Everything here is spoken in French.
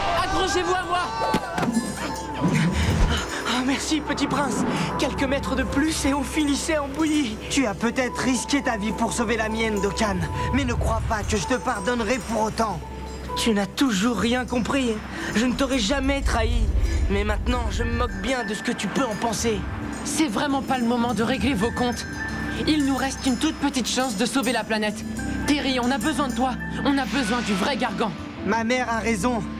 Accrochez-vous à moi! Oh, merci, petit prince. Quelques mètres de plus et on finissait en bouillie. Tu as peut-être risqué ta vie pour sauver la mienne, Dokkan. Mais ne crois pas que je te pardonnerai pour autant. Tu n'as toujours rien compris. Je ne t'aurais jamais trahi. Mais maintenant, je me moque bien de ce que tu peux en penser. C'est vraiment pas le moment de régler vos comptes. Il nous reste une toute petite chance de sauver la planète. Terry, on a besoin de toi. On a besoin du vrai Gargan. Ma mère a raison.